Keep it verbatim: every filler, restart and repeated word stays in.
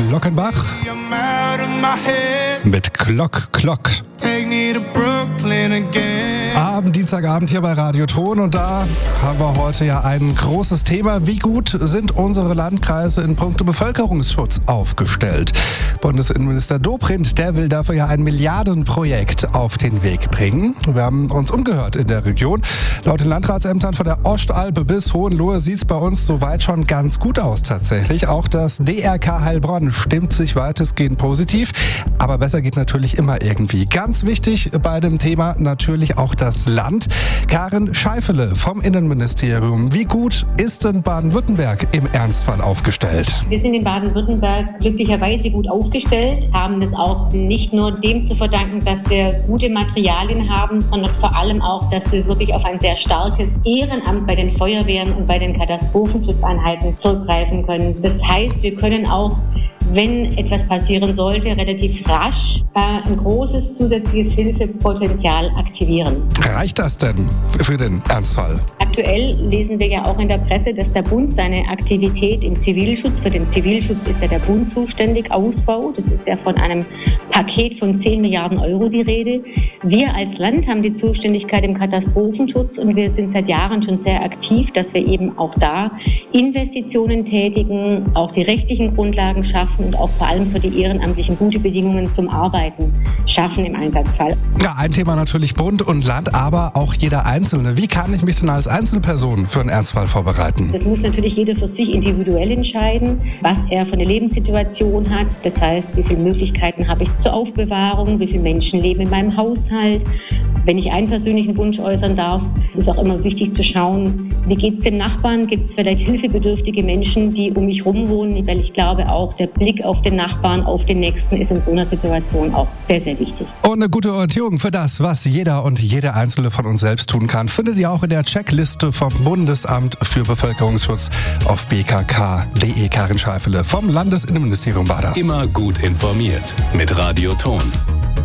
Glockenbach mit Glock, Glock. Abend, Dienstagabend hier bei Radio Ton und da haben wir heute ja ein großes Thema. Wie gut sind unsere Landkreise in puncto Bevölkerungsschutz aufgestellt? Bundesinnenminister Dobrindt, der will dafür ja ein Milliardenprojekt auf den Weg bringen. Wir haben uns umgehört in der Region. Laut den Landratsämtern von der Ostalb bis Hohenlohe sieht es bei uns soweit schon ganz gut aus tatsächlich. Auch das D R K Heilbronn stimmt sich weitestgehend positiv. Aber besser geht natürlich immer irgendwie. Ganz wichtig bei dem Thema natürlich auch das Land. Karin Scheifele vom Innenministerium. Wie gut ist denn Baden-Württemberg im Ernstfall aufgestellt? Wir sind in Baden-Württemberg glücklicherweise gut aufgestellt, haben das auch nicht nur dem zu verdanken, dass wir gute Materialien haben, sondern vor allem auch, dass wir wirklich auf ein sehr starkes Ehrenamt bei den Feuerwehren und bei den Katastrophenschutzeinheiten zurückgreifen können. Das heißt, wir können auch, wenn etwas passieren sollte, relativ rasch äh, ein großes zusätzliches Hilfepotenzial aktivieren. Reicht das denn für den Ernstfall? Aktuell lesen wir ja auch in der Presse, dass der Bund seine Aktivität im Zivilschutz, für den Zivilschutz ist ja der Bund zuständig, ausbaut. Das ist ja von einem Paket von zehn Milliarden Euro die Rede. Wir als Land haben die Zuständigkeit im Katastrophenschutz und wir sind seit Jahren schon sehr aktiv, dass wir eben auch da Investitionen tätigen, auch die rechtlichen Grundlagen schaffen und auch vor allem für die Ehrenamtlichen gute Bedingungen zum Arbeiten schaffen im Einsatzfall. Ja, ein Thema natürlich Bund und Land, aber auch jeder Einzelne. Wie kann ich mich denn als Einzelperson für einen Ernstfall vorbereiten? Das muss natürlich jeder für sich individuell entscheiden, was er für eine Lebenssituation hat. Das heißt, wie viele Möglichkeiten habe ich zur Aufbewahrung, wie viele Menschen leben in meinem Haushalt. Wenn ich einen persönlichen Wunsch äußern darf, ist auch immer wichtig zu schauen, wie geht es dem Nachbarn? Gibt es vielleicht hilfebedürftige Menschen, die um mich herum wohnen? Weil ich glaube auch, der Blick auf den Nachbarn, auf den Nächsten ist in so einer Situation auch sehr, sehr wichtig. Und eine gute Orientierung für das, was jeder und jede Einzelne von uns selbst tun kann, findet ihr auch in der Checkliste vom Bundesamt für Bevölkerungsschutz auf b k k punkt d e. Karin Scheifele vom Landesinnenministerium war das. Immer gut informiert mit Radio Ton.